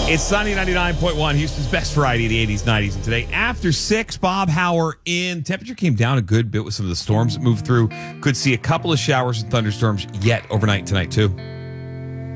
It's Sunny 99.1, Houston's best variety of the 80s, 90s, and today. After 6, Bob Hauer in. Temperature came down a good bit with some of the storms that moved through. Could see a couple of showers and thunderstorms yet overnight tonight, too.